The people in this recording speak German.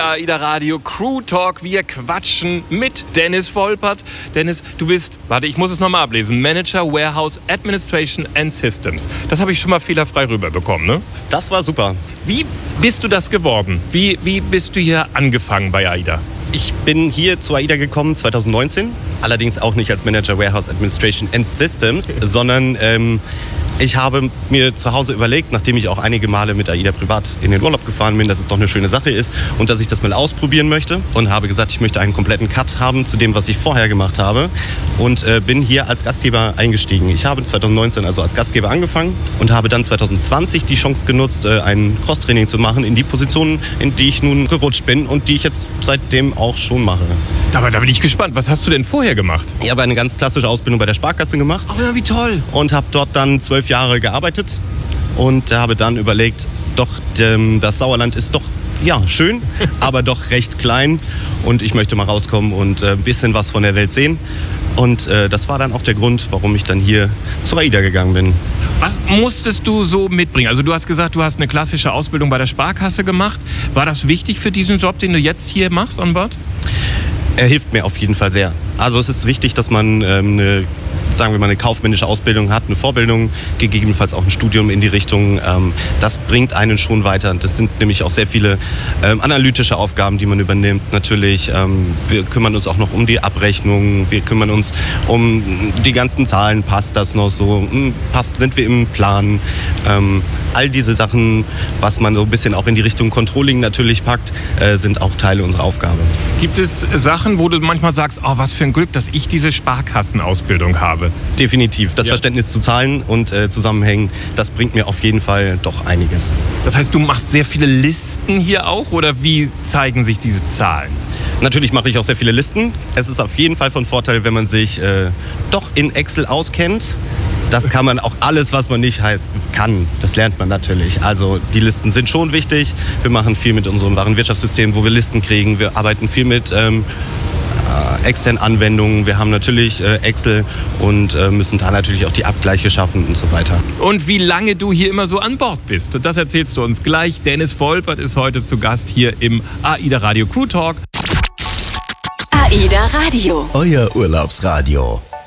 AIDA Radio Crew Talk. Wir quatschen mit Dennis Volpert. Dennis, du bist, ich muss es nochmal ablesen, Manager Warehouse Administration and Systems. Das habe ich schon mal fehlerfrei rüberbekommen, ne? Das war super. Wie bist du das geworden? Wie bist du hier angefangen bei AIDA? Ich bin hier zu AIDA gekommen 2019, allerdings auch nicht als Manager Warehouse Administration and Systems, sondern ich habe mir zu Hause überlegt, nachdem ich auch einige Male mit AIDA privat in den Urlaub gefahren bin, dass es doch eine schöne Sache ist und dass ich das mal ausprobieren möchte und habe gesagt, ich möchte einen kompletten Cut haben zu dem, was ich vorher gemacht habe und bin hier als Gastgeber eingestiegen. Ich habe 2019 also als Gastgeber angefangen und habe dann 2020 die Chance genutzt, ein Cross-Training zu machen in die Positionen, in die ich nun gerutscht bin und die ich jetzt seitdem auch schon mache. Aber da bin ich gespannt. Was hast du denn vorher gemacht? Ich habe eine ganz klassische Ausbildung bei der Sparkasse gemacht. Ach ja, wie toll. Und habe dort dann 12 Jahre gearbeitet und habe dann überlegt, doch das Sauerland ist doch schön, aber doch recht klein und ich möchte mal rauskommen und ein bisschen was von der Welt sehen. Und das war dann auch der Grund, warum ich dann hier zu AIDA gegangen bin. Was musstest du so mitbringen? Also du hast gesagt, du hast eine klassische Ausbildung bei der Sparkasse gemacht. War das wichtig für diesen Job, den du jetzt hier machst on Board? Er hilft mir auf jeden Fall sehr. Also es ist wichtig, dass man eine kaufmännische Ausbildung hat, eine Vorbildung, gegebenenfalls auch ein Studium in die Richtung. Das bringt einen schon weiter. Das sind nämlich auch sehr viele analytische Aufgaben, die man übernimmt. Natürlich, wir kümmern uns auch noch um die Abrechnung, wir kümmern uns um die ganzen Zahlen. Passt das noch so? Sind wir im Plan? All diese Sachen, was man so ein bisschen auch in die Richtung Controlling natürlich packt, sind auch Teile unserer Aufgabe. Gibt es Sachen, wo du manchmal sagst, oh, was für ein Glück, dass ich diese Sparkassenausbildung habe? Definitiv. Das Verständnis zu Zahlen und Zusammenhängen, das bringt mir auf jeden Fall doch einiges. Das heißt, du machst sehr viele Listen hier auch oder wie zeigen sich diese Zahlen? Natürlich mache ich auch sehr viele Listen. Es ist auf jeden Fall von Vorteil, wenn man sich doch in Excel auskennt. Das kann man auch alles, was man nicht kann, das lernt man natürlich. Also die Listen sind schon wichtig. Wir machen viel mit unserem Warenwirtschaftssystem, wo wir Listen kriegen. Wir arbeiten viel mit externen Anwendungen. Wir haben natürlich Excel und müssen da natürlich auch die Abgleiche schaffen und so weiter. Und wie lange du hier immer so an Bord bist, das erzählst du uns gleich. Dennis Volpert ist heute zu Gast hier im AIDA Radio Crew Talk. AIDA Radio. Euer Urlaubsradio.